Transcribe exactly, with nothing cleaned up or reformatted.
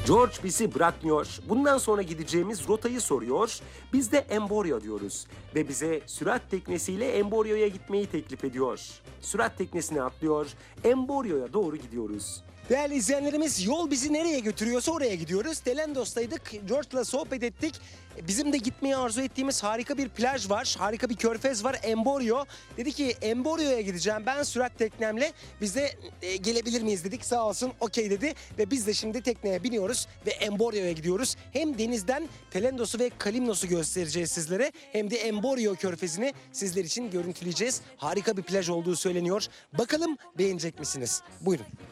George bizi bırakmıyor. Bundan sonra gideceğimiz rotayı soruyor. Biz de Emboryo diyoruz. Ve bize sürat teknesiyle Emboryo'ya gitmeyi teklif ediyor. Sürat teknesine atlıyor. Emboryo'ya doğru gidiyoruz. Değerli izleyenlerimiz, yol bizi nereye götürüyorsa oraya gidiyoruz. Telendos'taydık, George'la sohbet ettik. Bizim de gitmeyi arzu ettiğimiz harika bir plaj var, harika bir körfez var, Emboryo. Dedi ki Emboryo'ya gideceğim ben sürat teknemle, biz de e, gelebilir miyiz dedik, sağ olsun okey dedi. Ve biz de şimdi tekneye biniyoruz ve Emboryo'ya gidiyoruz. Hem denizden Telendos'u ve Kalimnos'u göstereceğiz sizlere, hem de Emboryo körfezini sizler için görüntüleyeceğiz. Harika bir plaj olduğu söyleniyor. Bakalım beğenecek misiniz? Buyurun.